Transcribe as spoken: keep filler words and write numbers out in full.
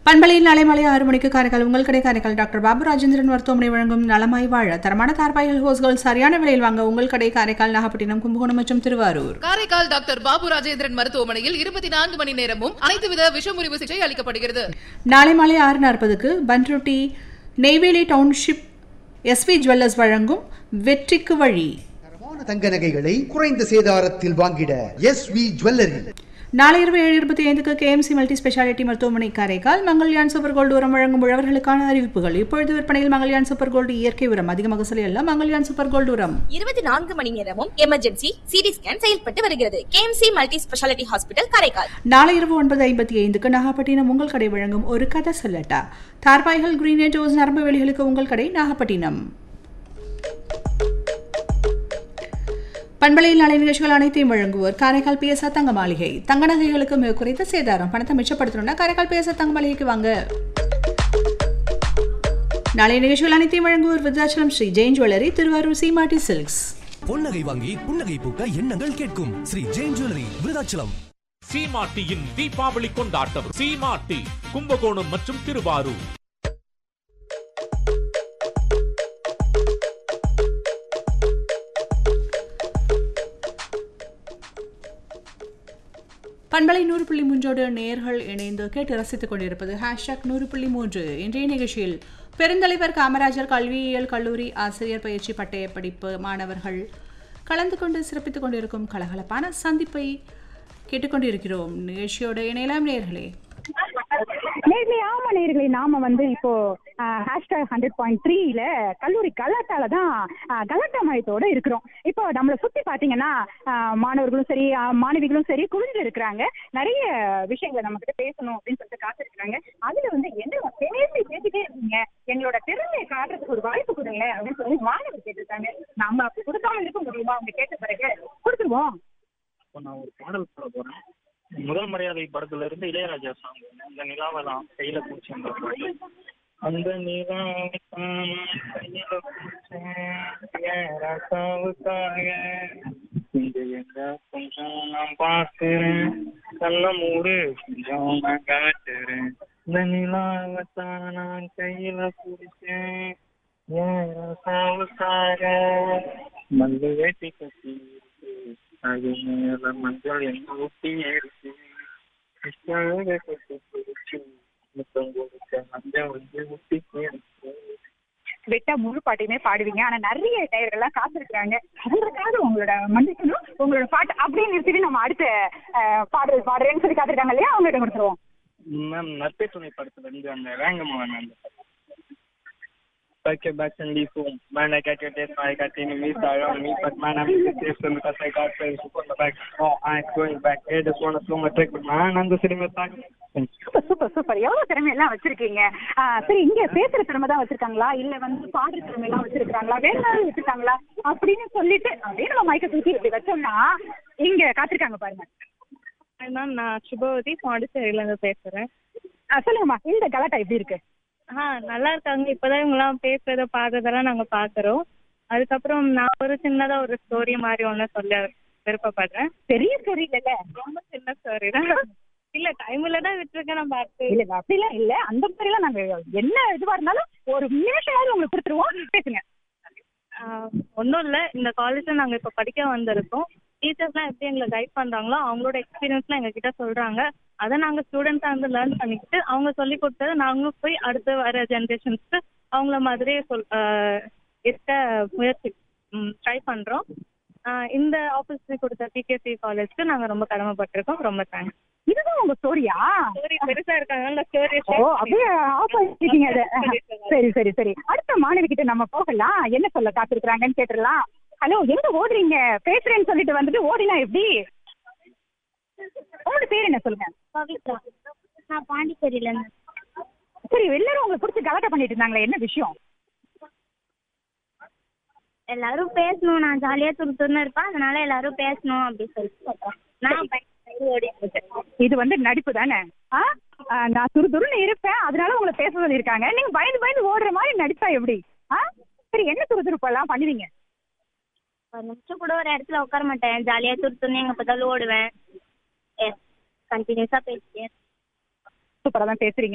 பண்பலையில் நாளை மாலை ஆறு மணிக்கு காரைக்கால் உங்கள் கடை காரைக்கால் டாக்டர் பாபு ராஜேந்திரன் மருத்துவமனை வழங்கும் நலமாய் வாழ தரமான தார்பாய்கள் ஹோஸ்கள் சரியான விலையில் வாங்க உங்கள் கடை காரைக்கால் நாகப்பட்டினம் கும்பகோணம் மற்றும் திருவாரூர். காரைக்கால் டாக்டர் பாபு ராஜேந்திரன் மருத்துவமனையில் இருபத்தி நான்கு மணி நேரமும் அனைத்து வித விஷமுறிவு சிகிச்சை அளிக்கப்படுகிறது. நாளை மாலை ஆறு நாற்பதுக்கு Panruti Neyveli township SV jewellers வழங்கும் வெற்றிக்கு வழி. தங்க நகைகளை குறைந்த சேதாரத்தில் வாங்கிட எஸ்வி ஜுவல்லரி. நாளை இரவு ஏழு இருபத்தி ஐந்துக்கு கேஎம்சி மல்டி ஸ்பெஷாலிட்டி மருத்துவமனை காரைக்கால் மங்கள்யான் சூப்பர் கோல்டு உரம் வழங்கும் உழவர்களுக்கான அறிவிப்புகள். இப்பொழுது விற்பனையில் மங்கள்யான் சூப்பர் கோல்டு இயற்கை உரம் அதிக மகசூல் அல்ல மங்கள்யான் சூப்பர் கோல்டு உரம் இருபத்தி நான்கு மணி நேரமும் எமர்ஜென்சி சிடி ஸ்கேன் செயல்பட்டு வருகிறது. KMC multi speciality hospital Karaikal. நாளை இரவு ஒன்பது ஐம்பத்தி ஐந்துக்கு நாகப்பட்டினம் உங்கள் கடை வழங்கும் ஒரு கதை சொல்லட்டா தார்பாய்கள் கிரீனேட் ஹவுஸ் நரம்பு வெளிகளுக்கு உங்கள் கடை நாகப்பட்டினம். பண்பலையில் நாளை நிகழ்ச்சிகள் அனைத்தையும் வழங்குவோர் காரைக்கால் பிஎஸ்ஆர் தங்க மாளிகை. தங்க நகைகளுக்கு மிக குறைந்த சேதாரம். பணத்தை மிச்சப்படுத்தணும்னா காரைக்கால் பிஎஸ்ஆர் தங்க மாளிகைக்கு வாங்க. நாளை நிகழ்ச்சிகள் அனைத்தையும் வழங்குவோர் விருதாச்சலம் ஸ்ரீ ஜெயின் ஜுவல்லரி, திருவாரூர் சீமாட்டி சில்க்ஸ். பொன்னகை வாங்கி புன்னகை பூக்க எண்ணங்கள் கேட்கும் ஸ்ரீ ஜெயின் ஜுவல்லரி, விருதாச்சலம். சீமாட்டியின் தீபாவளி கொண்டாட்டம். சீமாட்டி கும்பகோணம் மற்றும் திருவாரூர். பண்பலை நூறு புள்ளி மூன்றோடு நேர்கள் இணைந்து கேட்டு ரசித்துக் கொண்டிருப்பது ஹேஷ்டாக் நூறு புள்ளி மூன்று. இன்றைய நிகழ்ச்சியில் பெருந்தலைவர் காமராஜர் கல்வியியல் கல்லூரி ஆசிரியர் பயிற்சி பட்டய படிப்பு மாணவர்கள் கலந்து கொண்டு சிறப்பித்துக் கொண்டிருக்கும் கலகலப்பான சந்திப்பை கேட்டுக்கொண்டிருக்கிறோம். நிகழ்ச்சியோட இணையலாம் நேர்களே. நேர்களே ஆமா நேர்களே நாம வந்து இப்போ ஹேஷ்டாக் ஹண்ட்ரட் பாயிண்ட் த்ரீல கல்லூரி கலாட்டால தான் கலாட்டா மையத்தோட இருக்கிறோம். இப்போ நம்மளை சுத்தி பாத்தீங்கன்னா மாணவர்களும் சரி மாணவிகளும் சரி குழுந்து இருக்கிறாங்க. நிறைய விஷயங்களை நம்ம கிட்ட பேசணும் அப்படின்னு சொல்லிட்டு காத்திருக்கிறாங்க. அதுல வந்து என்ன பேசி பேசிட்டே இருக்கீங்க, எங்களோட திறமையை காட்டுறதுக்கு ஒரு வாய்ப்பு கொடுங்க அப்படின்னு சொல்லி மாணவர் கேட்டிருக்காங்க. நம்ம அப்படி கொடுக்காம இருக்க முடியுமா? அவங்க கேட்ட பிறகு கொடுத்துருவோம். நான் ஒரு பாடல் பாட போறேன். முதல் மரியாதை படத்துல இருந்து இளையராஜா சாங் இந்த நிலாவெல்லாம் கையில பூச்சி அந்த பாட்டு. அந்த நிலாவுக்காக இங்க எங்க கொஞ்சம் நான் பாக்குறேன், கண்ண மூடு கொஞ்சம் நான் காட்டுறேன். இந்த நிலாவத்தான் நான் கையில பிடிச்சேன் ஏன் ராசாவுக்காக. மல்லு வேட்டி கட்டி அது மேல மஞ்சள் என்ன ஊட்டி இருக்கு வெட்டா முழு பாட்டையுமே பாடுவீங்க. ஆனா நிறைய டயர்கள்லாம் காத்திருக்கிறாங்க. அதற்காக உங்களோட மன்னிக்கணும், உங்களோட பாட்டு அப்படியே நிறுத்திட்டு நம்ம அடுத்த பாடல் பாடுறேன்னு சொல்லி காத்திருக்காங்க இல்லையா, அவங்ககிட்ட கொடுத்துருவோம். மேம் நட்பே துணை படத்துல இருந்து அந்த வேங்கம்மா அந்த Back back and leave home. Man, I got your death, I got enemies around me, but man, I'm just safe because I got friends who put my back. Oh, I'm going back. I just want to slow my track, but man, I'm the cinema back. Super super super. எவ்வளவு திறமை எல்லாம் வச்சிருக்கீங்க. சரி, இங்க பேசுற திறமை தான் வச்சிருக்காங்களா இல்ல வந்து பாடுற திறமை எல்லாம் வச்சிருக்காங்களா வேற ஏதாவது வச்சிருக்காங்களா அப்படின்னு சொல்லிட்டு அப்படியே நம்ம மைக்க தூக்கி இப்படி வச்சோம்னா இங்க காத்திருக்காங்க பாருங்க. மேம் நான் சுபவதி பாண்டிச்சேரியில இருந்து பேசுறேன். சொல்லுங்கம்மா, இந்த கலாட்டா எப்படி இருக்கு? ஆ நல்லா இருக்காங்க. இப்பதான் இவங்கெல்லாம் பேசுறத பாடுறதெல்லாம் நாங்க பாக்குறோம். அதுக்கப்புறம் நான் ஒரு சின்னதா ஒரு ஸ்டோரி மாதிரி ஒண்ணு சொல்ல விருப்பப்படுறேன். பெரிய ஸ்டோரி இல்ல, ரொம்ப சின்ன ஸ்டோரி தான். இல்ல டைம்ல தான் விட்டுருக்கேன் நான் பார்த்து. இல்ல அப்படிலாம் இல்ல, அந்த மாதிரி எல்லாம் நாங்க என்ன இதுவா இருந்தாலும் ஒரு நிமிஷம் உங்களுக்கு கொடுத்துருவோம், பேசுங்க. ஒன்றும் இல்லை, இந்த காலேஜ்ல நாங்க இப்ப படிக்க வந்திருக்கோம். டீச்சர்ஸ்லாம் எப்படி எங்களை கைட் பண்றாங்களோ அவங்களோட எக்ஸ்பீரியன்ஸ்லாம் எங்க கிட்ட சொல்றாங்க. அதை நாங்க ஸ்டூடெண்ட்ஸா வந்து லேர்ன் பண்ணிக்கிட்டு அவங்க சொல்லி கொடுத்ததை நாங்களும் போய் அடுத்து வர ஜென்ரேஷன்ஸ்க்கு அவங்கள மாதிரியே சொல் இருக்க முயற்சி ட்ரை பண்றோம். இந்த ஆப்பர்ச்சுனிட்டி கொடுத்த பிகேசி காலேஜ்க்கு நாங்க ரொம்ப கடமைப்பட்டிருக்கோம். ரொம்ப தேங்க்ஸ். இதுதான் உங்க ஸ்டோரியா? ஸ்டோரி பெருசா இருக்காங்க. ஸ்டோரி அப்படியே ஆப்போசிட்டீங்க. சரி சரி சரி, அடுத்த மாணவி கிட்ட நம்ம போகலாம். என்ன சொல்ல காத்திருக்கிறாங்கன்னு கேட்டுடலாம். ஹலோ, எங்க ஓடுறீங்க? பேசுறேன்னு சொல்லிட்டு வந்துட்டு ஓடினா எப்படி? உங்களோட பேர் என்ன சொல்லுங்க? பவித்ரா. நான் பாண்டிச்சேரியில இருந்து. சரி, எல்லாரும் உங்களுக்கு பிடிச்சி கலாட்டா பண்ணிட்டு இருந்தாங்களே, என்ன விஷயம்? எல்லாரும் பேசணும், நான் ஜாலியா துருத்துன்னு இருப்பேன், அதனால எல்லாரும் பேசணும் அப்படி சொல்லிட்டு நான் ஓடிட்டு இருக்கேன். இது வந்து நடிப்பு தானே? நான் துரு துருன்னு இருப்பேன் அதனால உங்களை பேச சொல்லியிருக்காங்க. நீங்க பயந்து பயந்து ஓடுற மாதிரி நடிப்பா எப்படி? ஆ சரி, என்ன துரு துருப்பெல்லாம் பண்ணுவீங்க? ஒரு நிமிஷம் கூட ஒரு இடத்துல உட்கார மாட்டேன், ஜாலியா துருத்துன்னு எங்க பார்த்தாலும் ஓடுவேன். கண்டினியூஸா பேசிட்டேன். சூப்பரா தான் பேசுறீங்க.